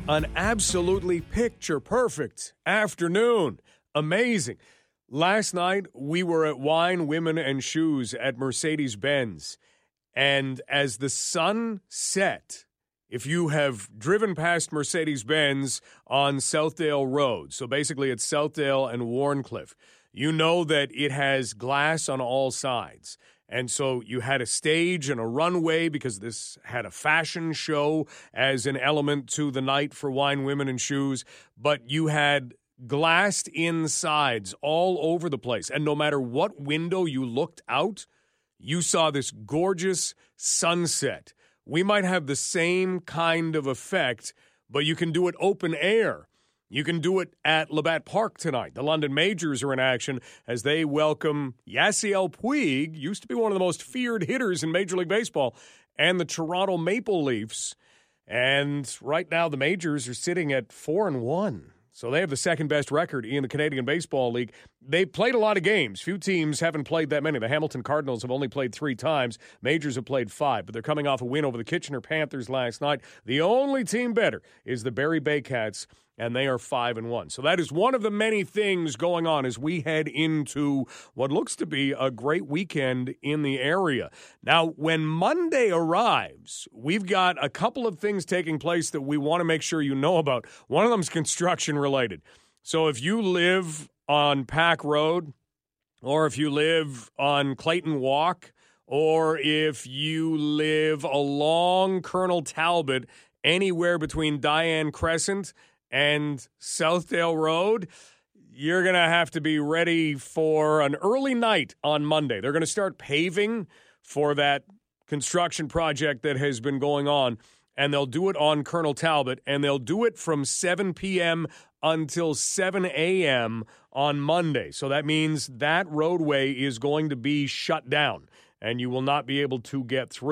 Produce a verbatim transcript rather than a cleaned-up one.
An absolutely picture-perfect afternoon. Amazing. Last night, we were at Wine, Women, and Shoes at Mercedes-Benz. And as the sun set, if you have driven past Mercedes-Benz on Southdale Road, so basically it's Southdale and Warncliffe, you know that it has glass on all sides. And so you had a stage and a runway because this had a fashion show as an element to the night for Wine, Women, and Shoes. But you had glassed insides all over the place. And no matter what window you looked out, you saw this gorgeous sunset. We might have the same kind of effect, but you can do it open air. You can do it at Labatt Park tonight. The London Majors are in action as they welcome Yasiel Puig, used to be one of the most feared hitters in Major League Baseball, and the Toronto Maple Leafs. And right now the Majors are sitting at four and one. So they have the second-best record in the Canadian Baseball League. They've played a lot of games. Few teams haven't played that many. The Hamilton Cardinals have only played three times. Majors have played five, but they're coming off a win over the Kitchener Panthers last night. The only team better is the Barrie Baycats, and they are five and one. So that is one of the many things going on as we head into what looks to be a great weekend in the area. Now, when Monday arrives, we've got a couple of things taking place that we want to make sure you know about. One of them is construction related. So if you live on Pack Road, or if you live on Clayton Walk, or if you live along Colonel Talbot, anywhere between Diane Crescent and Southdale Road, you're going to have to be ready for an early night on Monday. They're going to start paving for that construction project that has been going on, and they'll do it on Colonel Talbot, and they'll do it from seven p.m. until seven a.m. on Monday. So that means that roadway is going to be shut down, and you will not be able to get through.